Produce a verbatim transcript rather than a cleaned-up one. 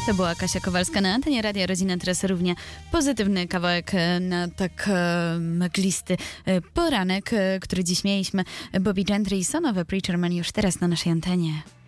To była Kasia Kowalska na antenie Radia Rodzina. Teraz równie pozytywny kawałek na tak e, mglisty e, poranek, e, który dziś mieliśmy. Bobby Gentry i Son of a Preacher Man już teraz na naszej antenie.